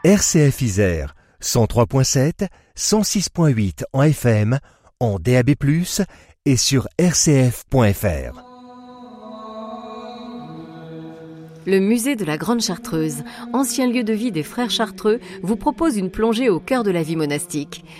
RCF Isère, 103.7, 106.8 en FM, en DAB+, et sur rcf.fr. Le musée de la Grande Chartreuse, ancien lieu de vie des frères Chartreux, vous propose une plongée au cœur de la vie monastique.